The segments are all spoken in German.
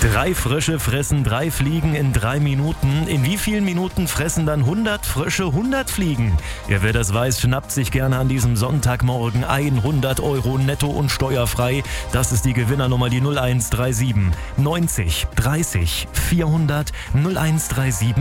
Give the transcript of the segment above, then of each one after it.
3 Frösche fressen 3 Fliegen in 3 Minuten. In wie vielen Minuten fressen dann 100 Frösche 100 Fliegen? Ja, wer das weiß, schnappt sich gerne an diesem Sonntagmorgen 100 Euro netto und steuerfrei. Das ist die Gewinnernummer, die 0137 90 30 400 0137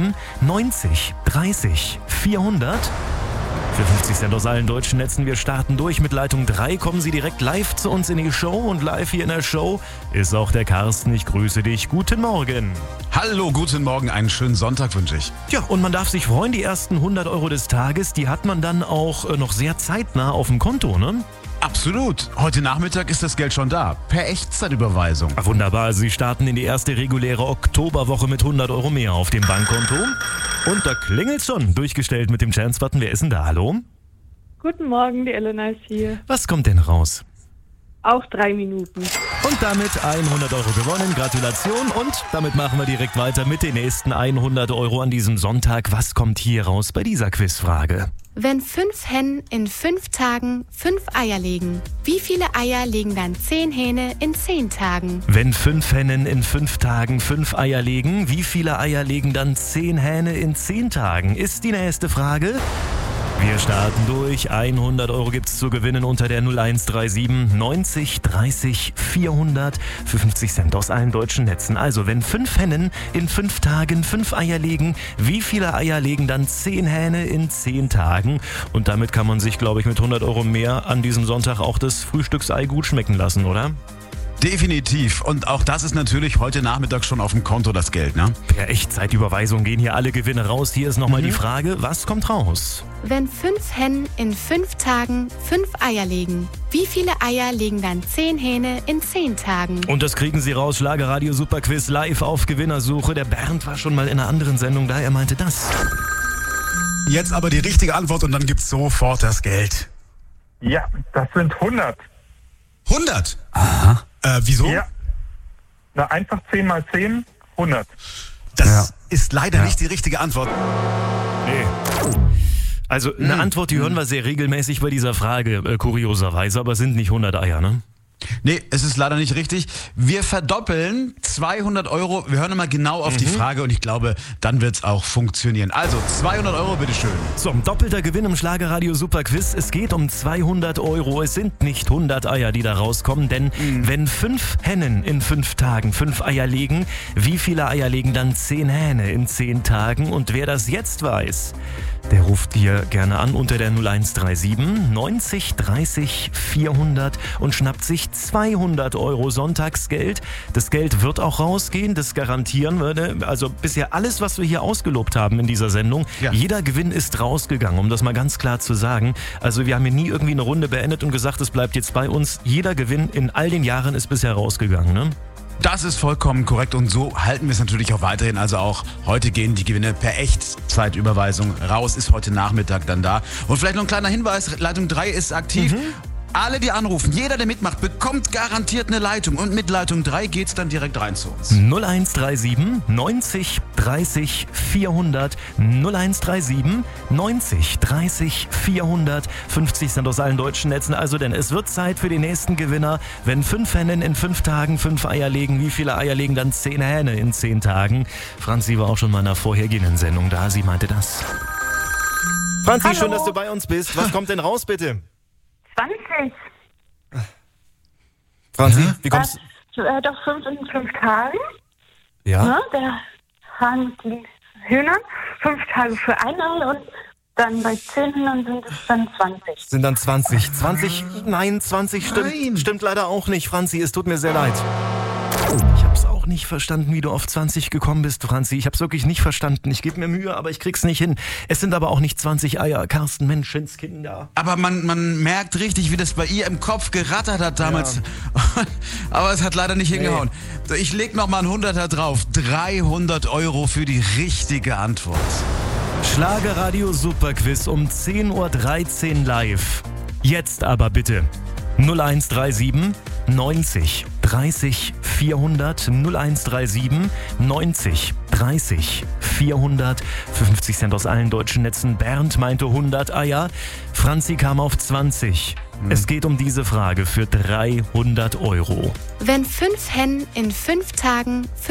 90 30 400. Für 50 Cent aus allen deutschen Netzen. Wir starten durch mit Leitung 3. Kommen Sie direkt live zu uns in die Show. Und live hier in der Show ist auch der Carsten. Ich grüße dich. Guten Morgen. Hallo, guten Morgen. Einen schönen Sonntag wünsche ich. Ja, und man darf sich freuen, die ersten 100 Euro des Tages, die hat man dann auch noch sehr zeitnah auf dem Konto, ne? Absolut. Heute Nachmittag ist das Geld schon da. Per Echtzeitüberweisung. Wunderbar. Sie starten in die erste reguläre Oktoberwoche mit 100 Euro mehr auf dem Bankkonto. Und da klingelt's schon. Durchgestellt mit dem Chance-Button. Wer ist denn da? Hallo? Guten Morgen, die Elena ist hier. Was kommt denn raus? Auch 3 Minuten. Und damit 100 Euro gewonnen. Gratulation. Und damit machen wir direkt weiter mit den nächsten 100 Euro an diesem Sonntag. Was kommt hier raus bei dieser Quizfrage? Wenn 5 Hennen in 5 Tagen 5 Eier legen, wie viele Eier legen dann 10 Hähne in 10 Tagen? Wenn 5 Hennen in 5 Tagen 5 Eier legen, wie viele Eier legen dann 10 Hähne in 10 Tagen? Ist die nächste Frage. Wir starten durch. 100 Euro gibt's zu gewinnen unter der 0137 90 30 400 für 50 Cent aus allen deutschen Netzen. Also, wenn 5 Hennen in 5 Tagen 5 Eier legen, wie viele Eier legen dann 10 Hähne in 10 Tagen? Und damit kann man sich, glaube ich, mit 100 Euro mehr an diesem Sonntag auch das Frühstücksei gut schmecken lassen, oder? Definitiv. Und auch das ist natürlich heute Nachmittag schon auf dem Konto, das Geld, ne? Per Echtzeitüberweisung gehen hier alle Gewinne raus. Hier ist nochmal die Frage, was kommt raus? Wenn 5 Hennen in 5 Tagen 5 Eier legen, wie viele Eier legen dann 10 Hähne in 10 Tagen? Und das kriegen Sie raus. Schlagerradio Superquiz live auf Gewinnersuche. Der Bernd war schon mal in einer anderen Sendung da. Er meinte das. Jetzt aber die richtige Antwort und dann gibt's sofort das Geld. Ja, das sind 100. 100? Aha. Wieso? Ja. Na, einfach 10 mal 10, 100. Das ist leider nicht die richtige Antwort. Nee. Also eine Antwort, die hören wir sehr regelmäßig bei dieser Frage, kurioserweise, aber es sind nicht 100 Eier, ne? Nee, es ist leider nicht richtig. Wir verdoppeln 200 Euro. Wir hören mal genau auf die Frage und ich glaube, dann wird's auch funktionieren. Also 200 Euro, bitteschön. So, doppelter Gewinn im Schlagerradio Superquiz. Es geht um 200 Euro. Es sind nicht 100 Eier, die da rauskommen, denn wenn 5 Hennen in 5 Tagen 5 Eier legen, wie viele Eier legen dann 10 Hähne in 10 Tagen? Und wer das jetzt weiß, der ruft hier gerne an unter der 0137 90 30 400 und schnappt sich 200 Euro Sonntagsgeld. Das Geld wird auch rausgehen, das garantieren wir. Also bisher alles, was wir hier ausgelobt haben in dieser Sendung, jeder Gewinn ist rausgegangen, um das mal ganz klar zu sagen. Also wir haben hier nie irgendwie eine Runde beendet und gesagt, es bleibt jetzt bei uns. Jeder Gewinn in all den Jahren ist bisher rausgegangen, ne? Das ist vollkommen korrekt und so halten wir es natürlich auch weiterhin. Also auch heute gehen die Gewinne per Echtzeitüberweisung raus, ist heute Nachmittag dann da. Und vielleicht noch ein kleiner Hinweis, Leitung 3 ist aktiv. Alle, die anrufen, jeder, der mitmacht, bekommt garantiert eine Leitung. Und mit Leitung 3 geht's dann direkt rein zu uns. 0137 90 30 400 0137 90 30 400 50 Cent aus allen deutschen Netzen. Also, denn es wird Zeit für den nächsten Gewinner. Wenn 5 Hennen in 5 Tagen 5 Eier legen, wie viele Eier legen dann 10 Hähne in 10 Tagen? Franzi war auch schon mal in einer vorhergehenden Sendung da. Sie meinte das. Franzi, Hallo. schön, dass du bei uns bist. Was kommt denn raus, bitte? 20. Franzi, wie kommst du? Doch 5 in 5 Tagen. Ja? Ne? Der Hahn mit den Hühnern. 5 Tage für ein Ei und dann bei 10 Hühnern sind es dann 20. Sind dann 20. 20? Nein, 20 stimmt leider auch nicht, Franzi. Es tut mir sehr leid. Ich hab's auch nicht verstanden, wie du auf 20 gekommen bist, Franzi. Ich hab's wirklich nicht verstanden. Ich gebe mir Mühe, aber ich krieg's nicht hin. Es sind aber auch nicht 20 Eier, Carsten, Menschenskinder. Aber man merkt richtig, wie das bei ihr im Kopf gerattert hat damals. Ja. Aber es hat leider nicht hingehauen. So, ich leg noch mal einen 100er drauf. 300 Euro für die richtige Antwort. Schlagerradio Superquiz um 10.13 Uhr live. Jetzt aber bitte 0137 90 30 400 0137 90 30 400 für 50 Cent aus allen deutschen Netzen. Bernd meinte 100 Eier, Franzi kam auf 20. Es geht um diese Frage für 300 Euro. Wenn 5 Hennen in 5 Tagen